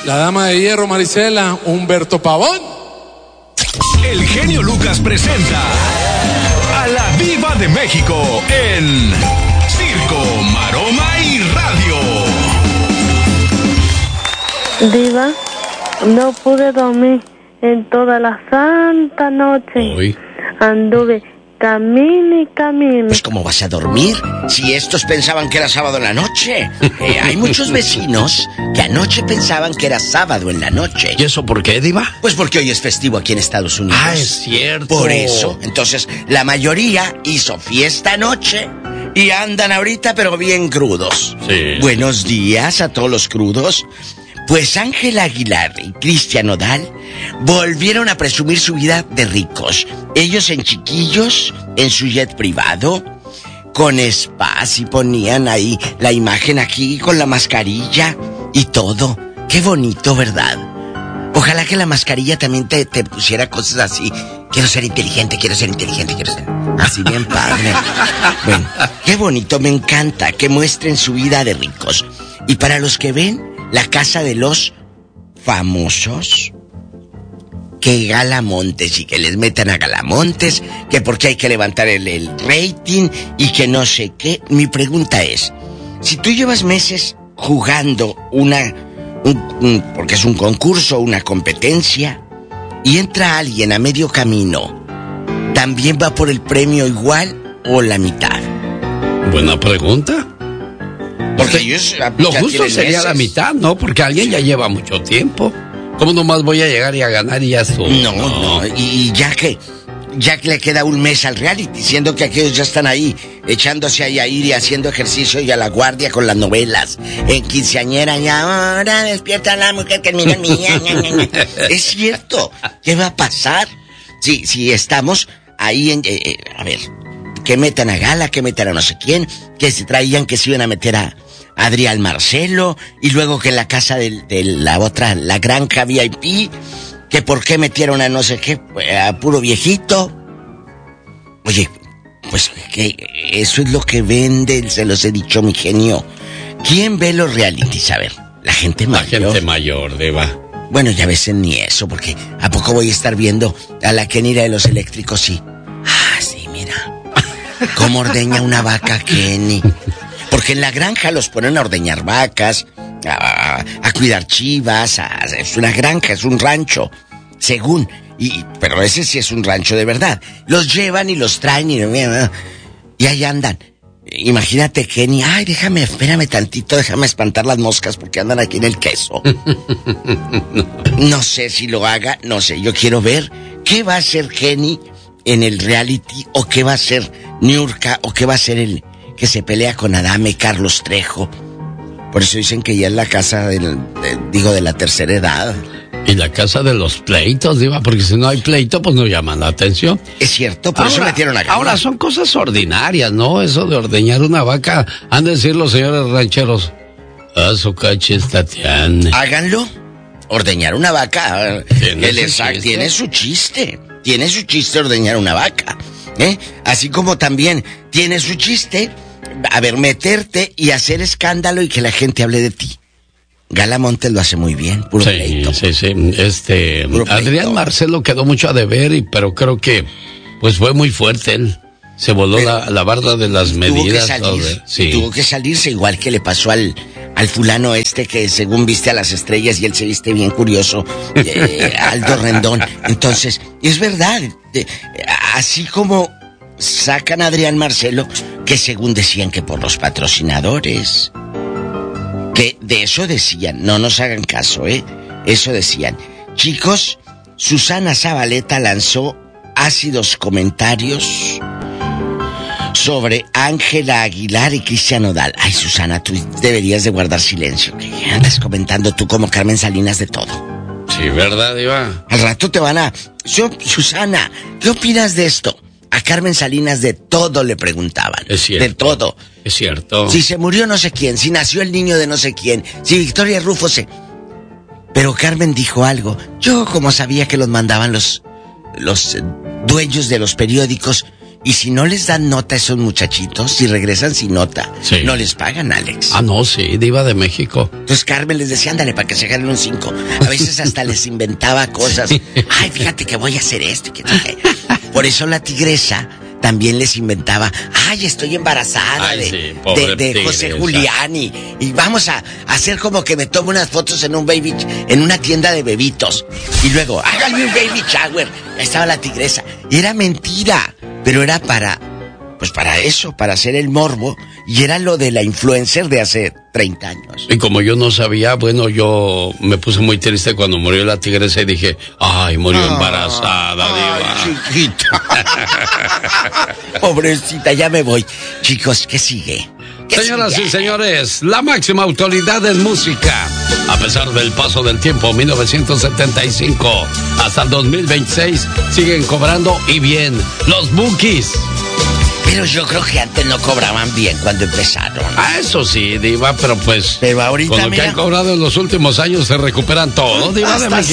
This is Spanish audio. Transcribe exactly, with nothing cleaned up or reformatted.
La dama de hierro, Marisela, Humberto Pavón. El genio Lucas presenta a la Diva de México en Circo, Maroma y Radio. Diva, no pude dormir en toda la santa noche. Uy. Anduve camine y camine. Pues ¿cómo vas a dormir? Si estos pensaban que era sábado en la noche. Eh, hay muchos vecinos que anoche pensaban que era sábado en la noche. ¿Y eso por qué, Diva? Pues porque hoy es festivo aquí en Estados Unidos. Ah, es cierto. Por eso. Entonces, la mayoría hizo fiesta anoche y andan ahorita pero bien crudos. Sí. Buenos días a todos los crudos. Pues Ángela Aguilar y Cristian Nodal volvieron a presumir su vida de ricos. Ellos en chiquillos, en su jet privado, con spas y ponían ahí la imagen aquí con la mascarilla y todo. Qué bonito, ¿verdad? Ojalá que la mascarilla también te, te pusiera cosas así. Quiero ser inteligente, quiero ser inteligente, quiero ser... Así bien padre. Bueno, qué bonito, me encanta que muestren su vida de ricos. Y para los que ven la casa de los famosos, que Galamontes y que les metan a Galamontes, que porque hay que levantar el, el rating y que no sé qué. Mi pregunta es, si tú llevas meses jugando una, un, un, porque es un concurso, una competencia, y entra alguien a medio camino, ¿también va por el premio igual o la mitad? Buena pregunta. Porque ellos lo justo sería meses. La mitad, ¿no? Porque alguien ya lleva mucho tiempo. ¿Cómo nomás voy a llegar y a ganar y ya estuvo? No, no, no. Y ya que ya que le queda un mes al reality, siendo que aquellos ya están ahí echándose ahí a ir y haciendo ejercicio y a la guardia con las novelas. En quinceañera y ahora despierta la mujer que mira mía. Es cierto. ¿Qué va a pasar? Si, si estamos ahí en... Eh, eh, a ver, que metan a Gala, que metan a no sé quién, que se traían que se iban a meter a Adrián Marcelo, y luego que en la casa de, de la otra, la granja V I P, que por qué metieron a no sé qué, a puro viejito. Oye, pues que eso es lo que vende, se los he dicho, mi genio. ¿Quién ve los realities? A ver, la gente mayor. La gente mayor, Deva. Bueno, ya ves ni eso, porque ¿a poco voy a estar viendo a la Kenira de los eléctricos? Sí. Ah, sí, mira. ¿Cómo ordeña una vaca, Kenny? Porque en la granja los ponen a ordeñar vacas, a, a cuidar chivas, a, es una granja, es un rancho, según. Y, pero ese sí es un rancho de verdad. Los llevan y los traen y, y ahí andan. Imagínate, Kenny, ay, déjame, espérame tantito, déjame espantar las moscas porque andan aquí en el queso. No sé si lo haga, no sé, yo quiero ver qué va a hacer Kenny en el reality, o qué va a hacer Niurka, o qué va a hacer el que se pelea con Adame, Carlos Trejo. Por eso dicen que ya es la casa del, de, digo, de la tercera edad. Y la casa de los pleitos, Diva, porque si no hay pleito, pues no llaman la atención. Es cierto, por ahora, eso metieron a Gala. Ahora son cosas ordinarias, ¿no? Eso de ordeñar una vaca, han de decir los señores rancheros, a su cachis Tatiana. Háganlo, ordeñar una vaca, ¿Tiene, el su chiste? tiene su chiste, tiene su chiste ordeñar una vaca, ¿eh? Así como también tiene su chiste, a ver, meterte y hacer escándalo y que la gente hable de ti. Gala Montes lo hace muy bien, puro sí, pleito. Sí, sí, este... Puro Adrián pleito. Marcelo quedó mucho a deber, y, pero creo que pues fue muy fuerte él. Se voló la, la barda de las medidas. Tuvo que salir, sí. tuvo que salirse, igual que le pasó al, al fulano este que según viste a las estrellas y él se viste bien curioso, eh, Aldo Rendón. Entonces, es verdad, eh, así como sacan a Adrián Marcelo, que según decían que por los patrocinadores, que de eso decían, no nos hagan caso, ¿eh? Eso decían. Chicos, Susana Zabaleta lanzó ácidos comentarios sobre Ángela Aguilar y Cristian Nodal. Ay, Susana, tú deberías de guardar silencio. ¿Qué andas comentando tú como Carmen Salinas de todo? Sí, ¿verdad, Diva? Al rato te van a... Susana, ¿qué opinas de esto? A Carmen Salinas de todo le preguntaban. Es cierto. De todo. Es cierto. Si se murió no sé quién, si nació el niño de no sé quién, si Victoria Rufo se... Pero Carmen dijo algo. Yo, como sabía que los mandaban los... los dueños de los periódicos, Y si no les dan nota a esos muchachitos, si regresan sin nota, sí. no les pagan, Alex. Ah, no, sí, Diva de México. Entonces Carmen les decía, ándale, para que se ganen un cinco. A veces hasta les inventaba cosas. Ay, fíjate que voy a hacer esto. Que... Por eso la tigresa también les inventaba, ay, estoy embarazada. Ay, de, sí, de, de José Julián y, y vamos a, a hacer como que me tomo unas fotos en un baby, en una tienda de bebitos. Y luego, háganme un baby shower. Ahí estaba la tigresa. Y era mentira, pero era para, pues para eso, para hacer el morbo. Y era lo de la influencer de hace treinta años. Y como yo no sabía, bueno, yo me puse muy triste cuando murió la tigresa y dije, ay, murió ah, embarazada, ay, Diva. Chiquita. Pobrecita, ya me voy. Chicos, ¿qué sigue? ¿Qué Señoras sigue? y señores, la máxima autoridad en música. A pesar del paso del tiempo, mil novecientos setenta y cinco hasta el dos mil veintiséis, siguen cobrando y bien. Los Bukis. Pero yo creo que antes no cobraban bien cuando empezaron. Ah, eso sí, Diva, pero pues... Pero ahorita, con lo mira, que han cobrado en los últimos años se recuperan todo, Diva de México.